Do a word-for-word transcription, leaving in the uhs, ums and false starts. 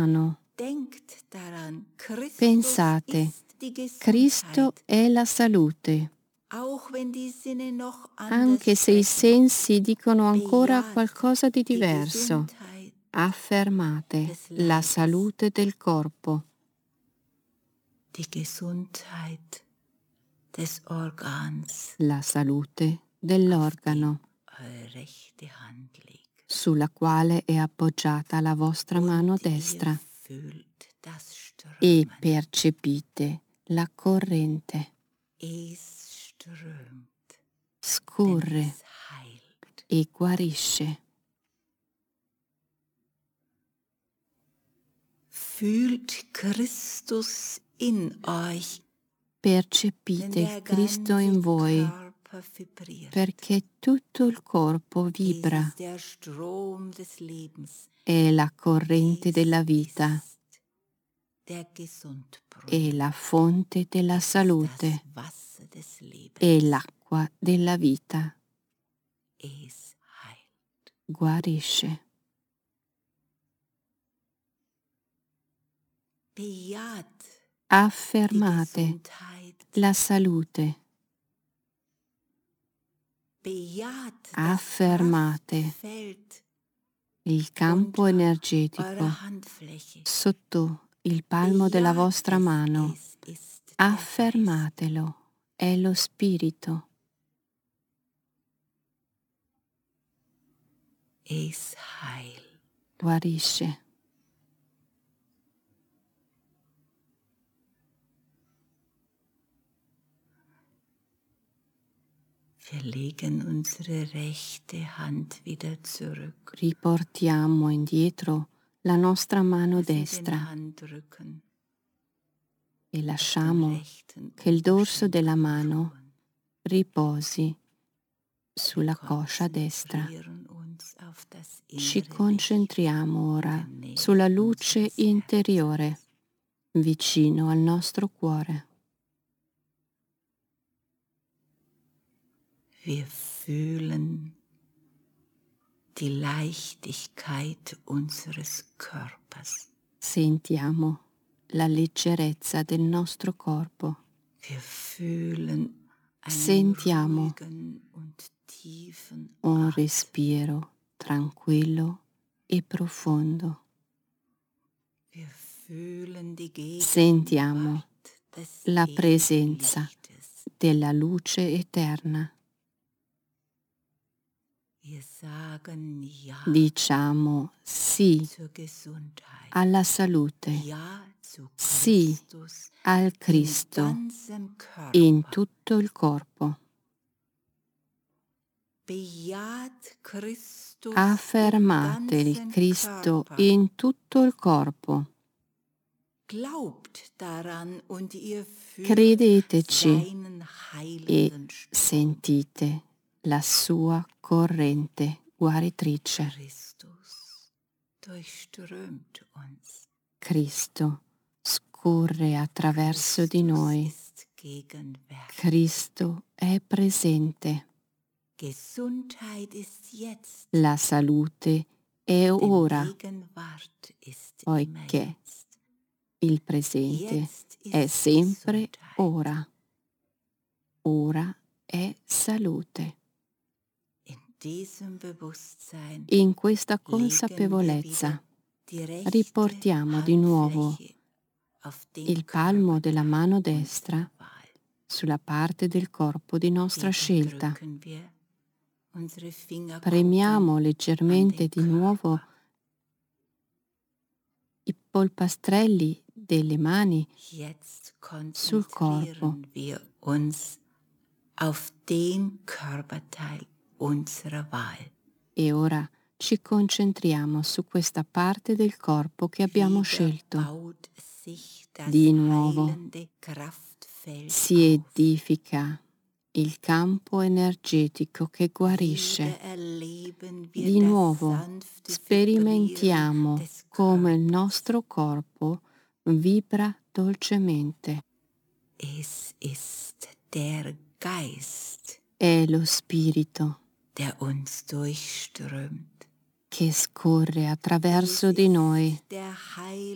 mano. Pensate, Cristo è la salute. Anche se i sensi dicono ancora qualcosa di diverso, affermate la salute del corpo. La salute dell'organo sulla quale è appoggiata la vostra mano destra e percepite la corrente. Scorre e guarisce. Fühlt Christus in euch. Percepite il Cristo in voi, perché tutto il corpo vibra. È la corrente della vita, è la fonte della salute, è l'acqua della vita. Guarisce. Affermate la salute. Affermate il campo energetico sotto il palmo della vostra mano. Affermatelo, è lo spirito. Guarisce. Wir legen unsere rechte Hand wieder zurück. Riportiamo indietro la nostra mano destra e lasciamo che il dorso della mano riposi sulla coscia destra. Ci concentriamo ora sulla luce interiore, vicino al nostro cuore. Wir fühlen die Leichtigkeit unseres Körpers. Sentiamo la leggerezza del nostro corpo. Wir fühlen Sentiamo un respiro tranquillo e profondo. Sentiamo la presenza della luce eterna. Diciamo sì alla salute, sì al Cristo in tutto il corpo. Affermate il Cristo in tutto il corpo. Credeteci e sentite la sua corrente guaritrice. Cristo scorre attraverso di noi. Cristo è presente. La salute è ora, poiché il presente è sempre ora. Ora è salute. In questa consapevolezza riportiamo di nuovo il palmo della mano destra sulla parte del corpo di nostra scelta. Premiamo leggermente di nuovo i polpastrelli delle mani sul corpo. E ora ci concentriamo su questa parte del corpo che abbiamo scelto. Di nuovo si edifica il campo energetico che guarisce. Di nuovo sperimentiamo come il nostro corpo vibra dolcemente. È lo spirito che scorre attraverso di noi.